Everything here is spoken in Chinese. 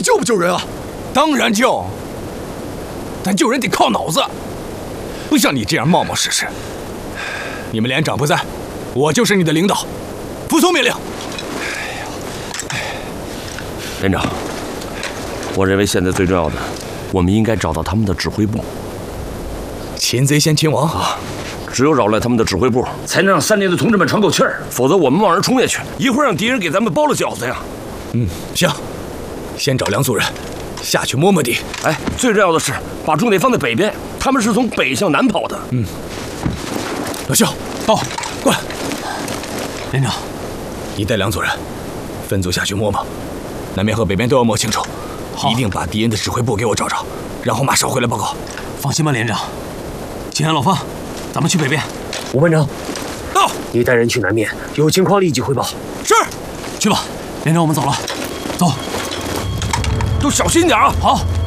底救不救人啊？ 当然救，但救人得靠脑子，不像你这样冒冒失失。你们连长不在，我就是你的领导，服从命令。 连长，我认为现在最重要的，我们应该找到他们的指挥部。 擒贼先擒王啊！只有扰乱他们的指挥部，才能让山林的同志们喘口气儿，否则我们往上冲下去，一会儿让敌人给咱们包了饺子呀！ 行，先找梁族人下去摸摸地。 哎，最重要的是把重点放在北边，他们是从北向南跑的。 老肖，到，过来。 连长， 你带梁族人分组下去摸摸，南边和北边都要摸清楚，一定把敌人的指挥部给我找找，然后马上回来报告。 放心吧，连长。金安、老方，咱们去北边。 吴班长， 到。 你带人去南面，有情况立即汇报。 是。 去吧，连长，我们走了。走。 都小心点啊！ 好。